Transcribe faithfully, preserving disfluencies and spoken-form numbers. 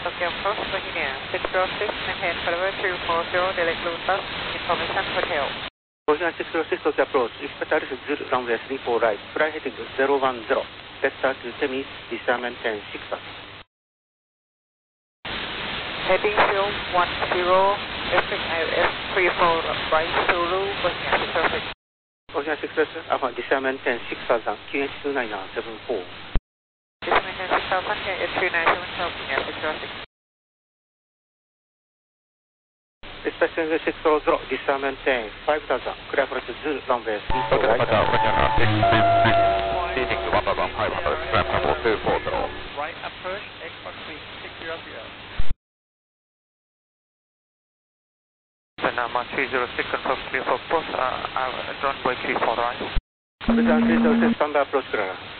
Tokyo Cross, Bohemia, six zero six, maintain forever three four zero, direct route bus, information hotel. Bohemia six zero six Tokyo approach, expect altitude zero, runway three four right, fly heading zero one zero, vector to Temis, discernment ten six percent. Heading field one zero, F X I S three four right, Zulu, Bohemia six zero six. Bohemia six zero six, Alpha, discernment ten six thousand, Q H two nine seven four. Discernment ten six thousand, Q H two nine seven four, Bohemia six zero six. Expecting six zero zero, discernment ten five thousand, clear for Zulu, runway three four right. Leading to one one five hundred, climb level two four zero. Right approach, export three six zero zero. Panama three zero six, confirm clear for approach, uh, runway three four right. Brazil three zero six, standard approach clear.